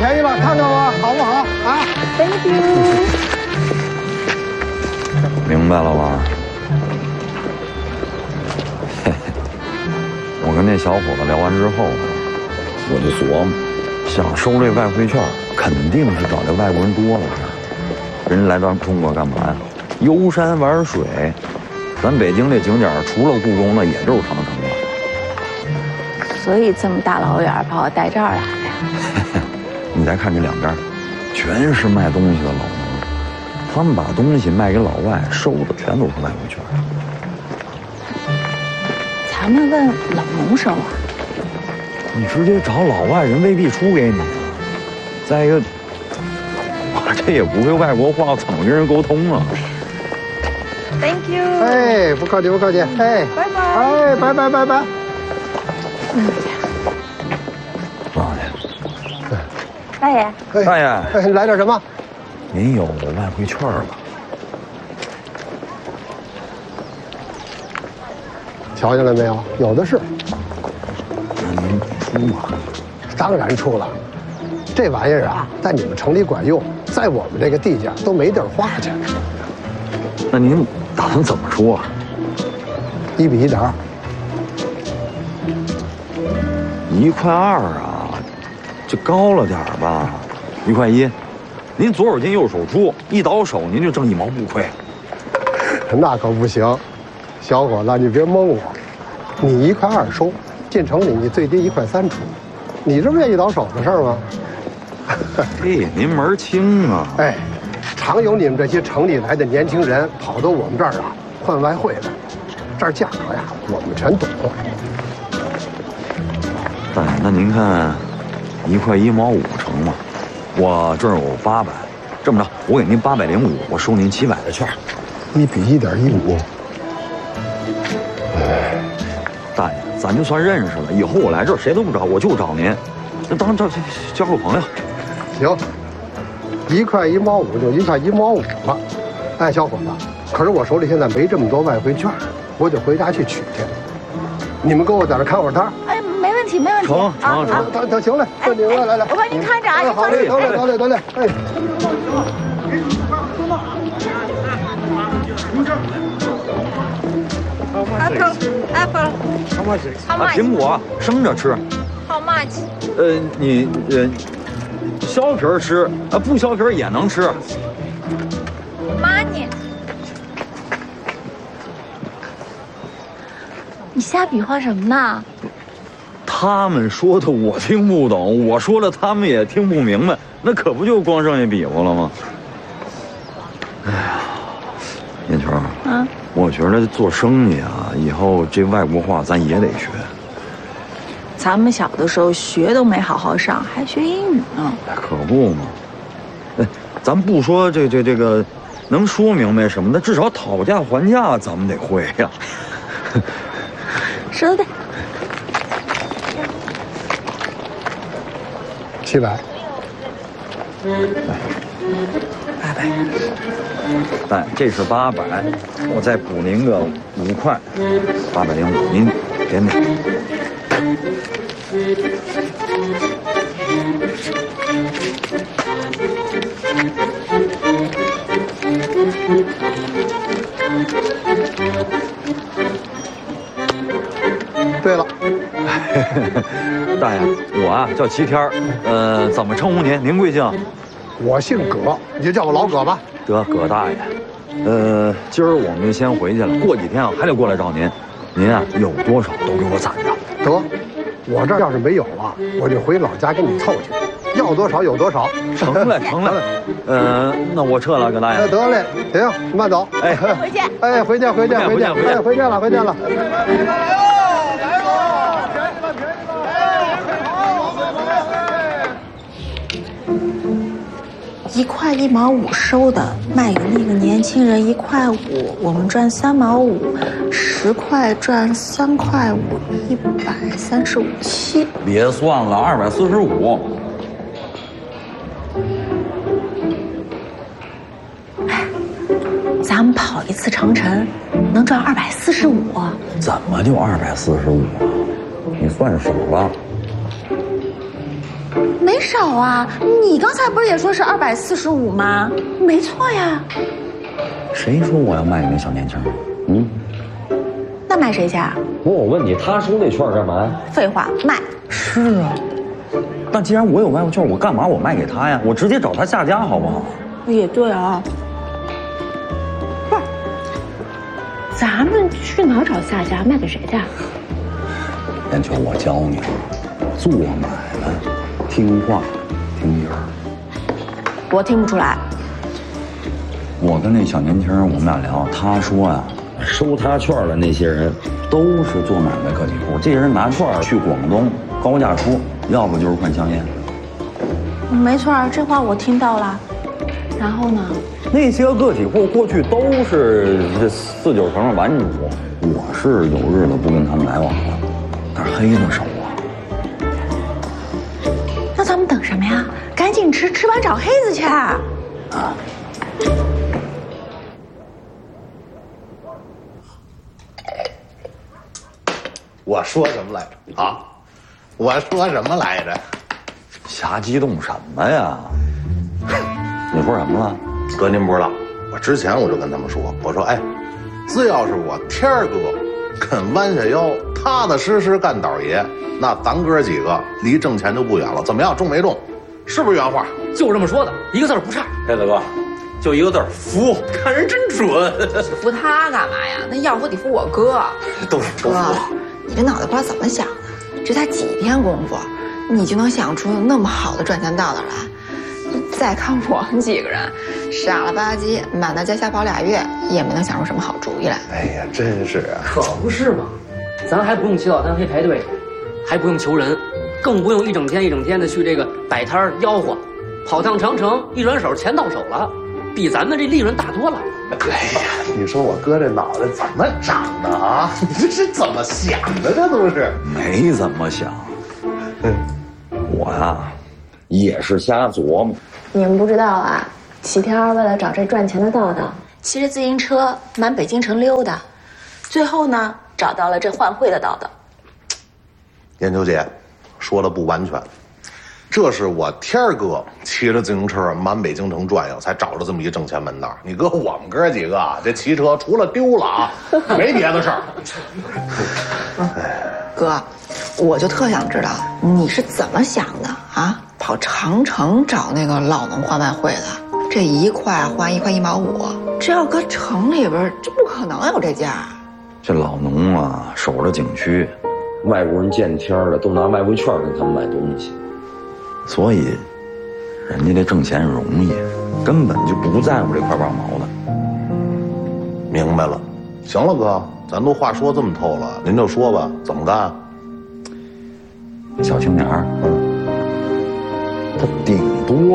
便宜了，看看我好不好啊 ？Thank you。 明白了吧？嘿嘿，我跟那小伙子聊完之后，我就琢磨，想收这外汇券，肯定是找这外国人多了的。人来到中国干嘛呀？游山玩水。咱北京这景点除了故宫，那也就是长城了。 所以这么大老远把我带这儿来呀？ 你再看这两边，全是卖东西的老农，他们把东西卖给老外，收的全都是外汇券。 咱们问老农收啊？ 你直接找老外，人未必出给你啊。再一个，我这也不会外国话，怎么跟人沟通啊？ Thank you。 哎，不客气不客气。哎， 拜拜。 哎，拜拜拜拜。 大爷。 大爷， 哎，来点什么？ 您有外汇券吗？ 瞧见了没有？有的是。 那您出啊？ 当然出了。这玩意儿啊，在你们城里管用，在我们这个地界都没地儿花去。 那您打算怎么出啊 ？1比1.2。 1块2啊，这高了点吧？1块1，您左手进右手出，一倒手您就挣1毛不亏。 那可不行，小伙子，你别蒙我，你1块2收，进城里你最低1块3出，你这不也一倒手的事儿吗？ 嘿，您门儿清啊！ 哎。常有你们这些城里来的年轻人跑到我们这儿啊换外汇的，这儿价格呀我们全懂。 大爷，那您看1块1毛5成吗？我这儿有800，这么着，我给您805，我收您700的券。 1比1.15。 大爷，咱就算认识了，以后我来这儿谁都不找，我就找您，那当这交个朋友。 行。1块1毛5就1块1毛5了，哎，小伙子，可是我手里现在没这么多外汇券，我得回家去取去。你们跟我在这看会儿摊。 哎，没问题，没问题。 成， 行嘞，那你来来， 我帮您看着啊。 好嘞，得嘞，哎。 Apple。 苹果生着吃。 How much？ 你削皮吃，不削皮也能吃。 Money。你瞎比划什么呢？ 他们说的我听不懂，我说的他们也听不明白，那可不就光剩下比划了吗？哎呀，燕球，我觉得做生意啊，以后这外国话咱也得学。 咱们小的时候学都没好好上，还学英语呢。 可不嘛！哎，咱不说这个，能说明白什么的，至少讨价还价咱们得会呀。 石头蛋 ，700。 哎，这是800，我再补您个5块，805，您点点。 对了， 大爷，我啊叫齐天儿，怎么称呼您？您贵姓？ 我姓葛，你就叫我老葛吧。 得，葛大爷。今儿我们就先回去了，过几天啊还得过来找您。您啊有多少都给我攒着。 得，我这要是没有了，我就回老家给你凑去，要多少有多少。 成嘞，成嘞。那我撤了，葛大爷。 得嘞，行，慢走。 哎，回去。 哎，回见，回见，回见，哎，回见了，回见了。 1块1毛5收的，卖给那个年轻人1块5，我们赚3毛5，10块赚3块5，135.7。 别算了，245。 咱们跑一次长城能赚245。 怎么就245啊？你算少了。 没少啊！你刚才不是也说是245吗？没错呀。 谁说我要卖给那小年轻？嗯， 那卖谁去啊？ 我问你，他收那券干嘛呀？ 废话，卖。 是啊。那既然我有外汇券，我干嘛我卖给他呀？我直接找他下家好不好？ 也对啊。不是，咱们去哪儿找下家？卖给谁去？ 燕秋，我教你，做买卖，听话，听音儿。 我听不出来。 我跟那小年轻我们俩聊，他说呀， 收他券的那些人都是做买卖个体户，这些人拿券去广东高价出，要不就是换香烟。 没错，这话我听到了。然后呢？ 那些个体户过去都是这4、9成的玩主，我是有日子不跟他们来往了，但是黑的手啊。 那咱们等什么呀？赶紧吃，吃完找黑子去啊！ 我说什么来着啊？我说什么来着？ 瞎激动什么呀？你说什么了？ 哥，您不知道，我之前我就跟他们说，我说，哎，只要是我天儿哥跟弯下腰，踏踏实实干倒爷，那咱哥几个离挣钱就不远了。怎么样，中没中？是不是原话？ 就这么说的，一个字不差。黑子哥，就一个字服，看人真准。 服他干嘛呀？那要服得服我哥。 都服。 你这脑袋瓜怎么想的？这才几天功夫，你就能想出那么好的赚钱道道来？再看我们几个人，傻了吧唧，满大街瞎跑2月，也没能想出什么好主意来。 哎呀，真是啊！ 可不是嘛，咱还不用起早贪黑排队，还不用求人，更不用一整天的去这个摆摊吆喝，跑趟长城，一转手钱到手了，比咱们这利润大多了。 哎呀，你说我哥这脑袋怎么长的啊？你这是怎么想的？这都是没怎么想。我呀，也是瞎琢磨。 你们不知道啊，启天为了找这赚钱的道道，骑着自行车满北京城溜达，最后呢找到了这换汇的道道。 燕秋姐说的不完全，这是我天儿哥骑着自行车满北京城转悠，才找着这么一挣钱门道。你搁我们哥几个这骑车除了丢了啊，没别的事儿。 哥，我就特想知道你是怎么想的啊？跑长城找那个老农换外汇的，这1块换1块1毛5，这要搁城里边，这不可能有这价。 这老农啊，守着景区， 外国人见天儿的都拿外汇券跟他们买东西， 所以人家这挣钱容易，根本就不在乎这块8毛的。 明白了，行了哥，咱都话说这么透了，您就说吧，怎么干？ 小青年儿，他顶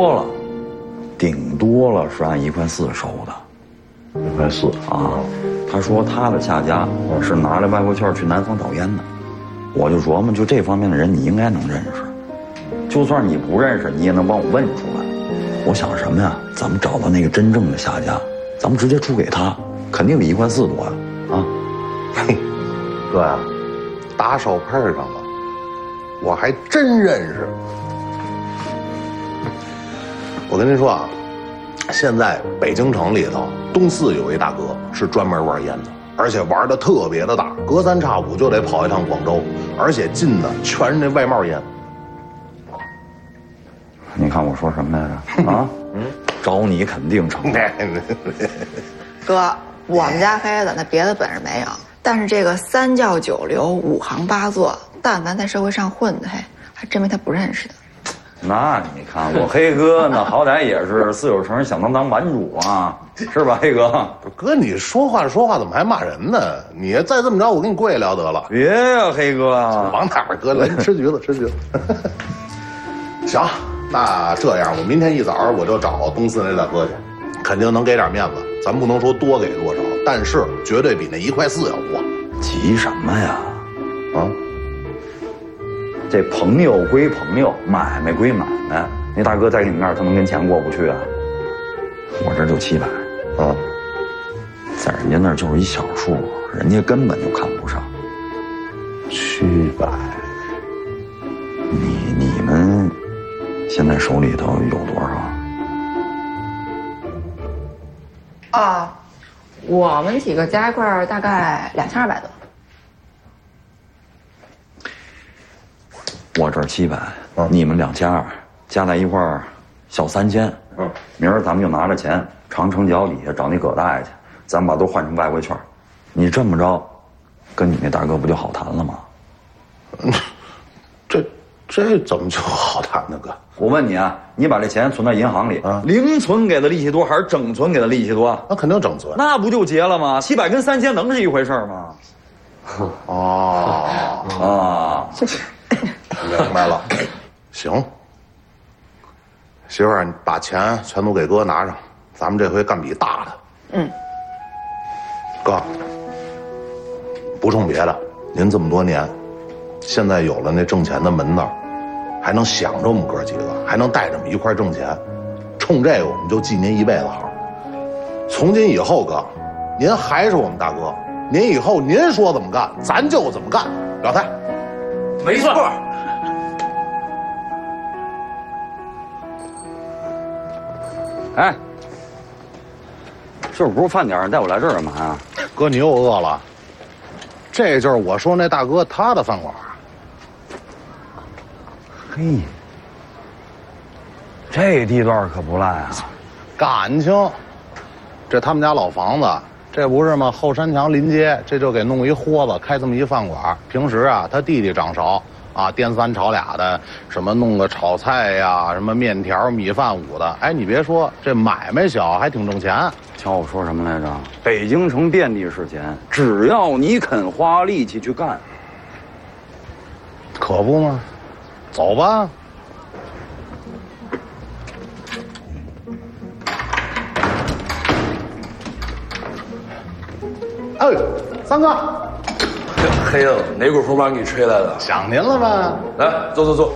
多了是按1块4收的 1块4 啊。他说他的下家是拿着外汇券去南方倒烟的，我就琢磨，就这方面的人你应该能认识，就算你不认识，你也能帮我问出来。我想什么呀？咱们找到那个真正的下家，咱们直接出给他，肯定比1块4多呀！啊， 嘿，哥呀，打手碰上了，我还真认识。我跟您说啊，现在北京城里头东四有一大哥是专门玩烟的，而且玩的特别的大，隔3差5就得跑一趟广州，而且进的全是那外贸烟。 你看我说什么来着？啊，找你肯定成。 哥，我们家黑子那别的本事没有，但是这个3教9流5行8作，但凡在社会上混的，嘿，还真没他不认识的。 那你看我黑哥，那好歹也是4、9成响当玩主啊，是吧，黑哥？ 哥，你说话怎么还骂人呢？你再这么着，我跟你跪下聊得了。 别呀，黑哥， 往哪儿搁？来吃橘子，吃橘子。行，那这样，我明天一早我就找东四那大哥去，肯定能给点面子。咱不能说多给多少，但是绝对比那1块4要多。 急什么呀？ 啊？ 这朋友归朋友，买卖归买卖。那大哥在你们那儿，他能跟钱过不去啊？我这就700， 啊， 在人家那儿就是一小数，人家根本就看不上。 700， 你们现在手里头有多少？ 啊，我们几个加一块大概2200多。 我这儿700，你们2200，加在一块儿小3000。明儿咱们就拿着钱，长城脚底下找那葛大爷去，咱们把都换成外汇券。你这么着，跟你那大哥不就好谈了吗？ 这怎么就好谈呢，哥？ 我问你啊，你把这钱存在银行里，零存给的利息多还是整存给的利息多？ 那肯定整存。 那不就结了吗？700跟3000能是一回事吗？ 明白了。行，媳妇儿，你把钱全都给哥拿上，咱们这回干笔大的。哥，不冲别的，您这么多年，现在有了那挣钱的门道，还能想着我们哥几个，还能带着我们一块挣钱，冲这个我们就记您一辈子好。从今以后，哥，您还是我们大哥，您以后您说怎么干，咱就怎么干，表态。 没错。 哎，这不是饭点，带我来这儿干嘛呀？ 哥，你又饿了？这就是我说那大哥他的饭馆。 嘿，这地段可不赖啊！ 感情，这他们家老房子，这不是吗？后山墙临街，这就给弄一豁子，开这么一饭馆。平时啊，他弟弟掌勺啊，颠3炒2的，什么弄个炒菜呀，什么面条、米饭5的。哎，你别说，这买卖小，还挺挣钱。 瞧我说什么来着？北京城遍地是钱，只要你肯花力气去干， 可不吗？走吧。哎，三哥， 黑子，哪股风把你吹来的？ 想您了吧？ 来，坐。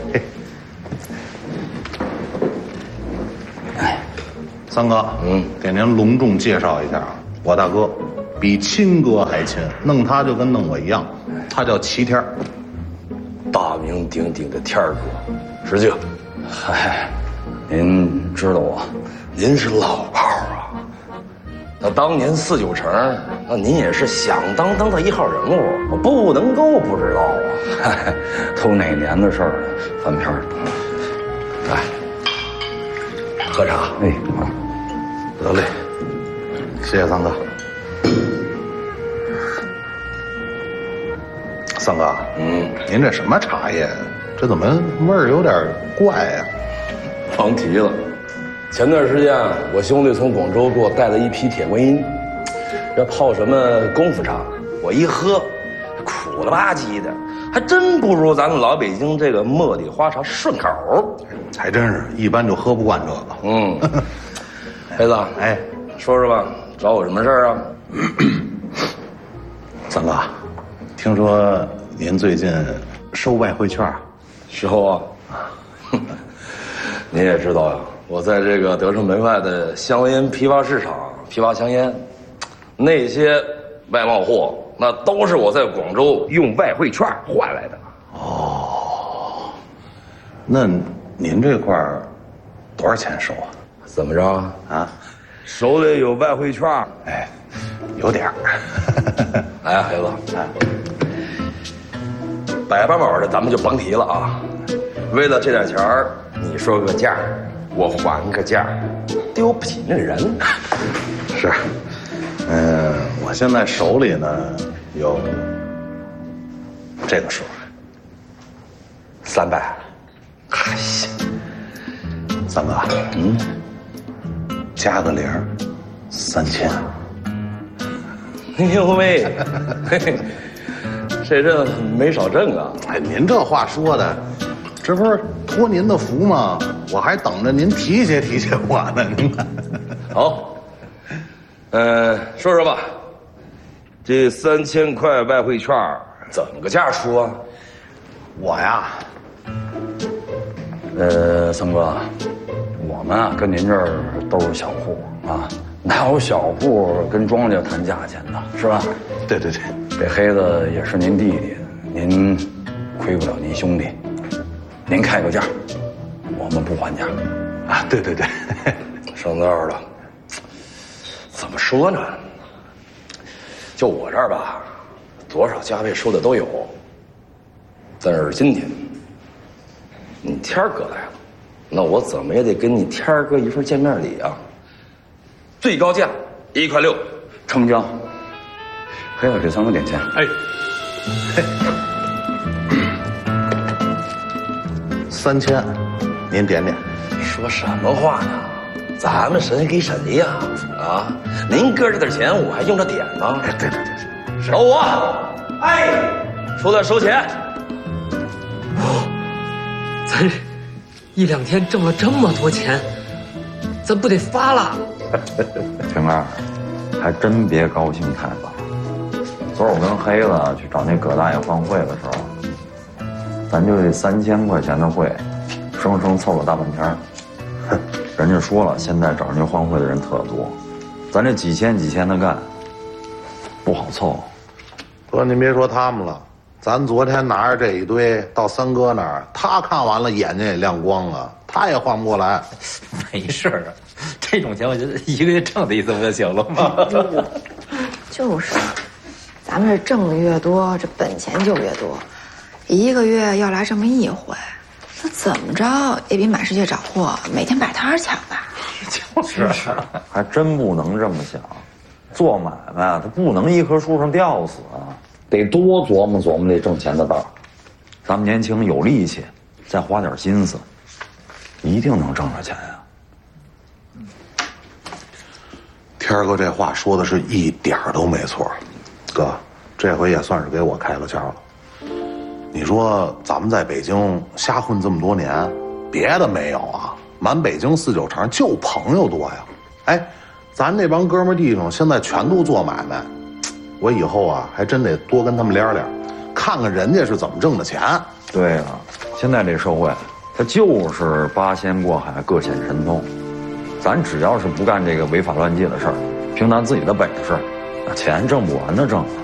三哥，给您隆重介绍一下啊，我大哥比亲哥还亲，弄他就跟弄我一样，他叫齐天儿， 大名鼎鼎的天儿哥，石敬。 嗨，您知道我？ 您是老炮儿啊，那当年4、9城，那您也是响当当的1号人物，我不能够不知道啊。 嗨，都哪年的事儿了？翻篇儿。 来，喝茶。 哎，好。 得嘞，谢谢三哥。三哥，您这什么茶叶？这怎么味儿有点怪呀？ 甭提了，前段时间我兄弟从广州给我带了一批铁观音，这泡什么功夫茶，我一喝，苦了吧唧的，还真不如咱们老北京这个茉莉花茶顺口。 还真是，一般就喝不惯这个。 黑子，哎，说说吧，找我什么事儿啊？ 三哥，听说您最近收外汇券， 收啊！您也知道呀，我在这个德胜门外的香烟批发市场批发香烟，那些外贸货那都是我在广州用外汇券换来的。 哦，那您这块儿多少钱收啊？ 怎么着啊？ 手里有外汇券？ 哎，有点儿。 哎，孩子，哎，百八毛的咱们就甭提了啊。为了这点钱儿，你说个价，我还个价，丢不起那人。 是，我现在手里呢有这个数，300。 哎呀， 三哥，加个0，3000。 哎呦喂，这阵没少挣啊！ 哎，您这话说的，这不是托您的福吗？我还等着您提携提携我呢。您看， 好，说说吧，这3000块外汇券怎么个价出啊？ 我呀， 三哥，我们啊跟您这儿都是小户啊，哪有小户跟庄家谈价钱的，是吧？ 对， 这黑子也是您弟弟，您亏不了您兄弟，您开个价， 我们不还价。 啊，对对对， 上道了。怎么说呢？就我这儿吧，多少价位收的都有。但是今天你天儿哥来了，那我怎么也得跟你天儿哥一份见面礼啊。最高价1.6块，成交。还有这3个点钱。 哎，3000，您点点。 说什么话呢？咱们谁给谁呀？啊，您哥这点钱我还用着点吗？ 哎，对对对， 找我。哎，出来收钱。 咱1、2天挣了这么多钱，咱不得发了？ 平儿，还真别高兴太早。昨儿我跟黑子去找那葛大爷换汇的时候，咱就这3000块钱的汇，生生凑了大半天。人家说了，现在找人家换汇的人特多，咱这几千的干，不好凑。 哥，您别说他们了，咱昨天拿着这一堆到三哥那儿，他看完了眼睛也亮光了，他也换不过来。 没事儿啊，这种钱我觉得1个月挣的一次不就行了吗？ 就是，咱们这挣的越多，这本钱就越多。1个月要来这么一回，那怎么着也比满世界找货每天摆摊强吧？ 就是， 还真不能这么想。做买卖啊，它不能一棵树上吊死啊，得多琢磨琢磨这挣钱的道。咱们年轻有力气，再花点心思，一定能挣着钱呀。 天儿哥这话说的是一点儿都没错，哥，这回也算是给我开个窍了。你说咱们在北京瞎混这么多年，别的没有啊，满北京4、9城就朋友多呀。哎，咱这帮哥们弟兄现在全都做买卖，我以后啊还真得多跟他们连连，看看人家是怎么挣的钱。 对了，现在这社会，它就是八仙过海，各显神通。咱只要是不干这个违法乱纪的事儿，凭咱自己的本事，那钱挣不完的挣。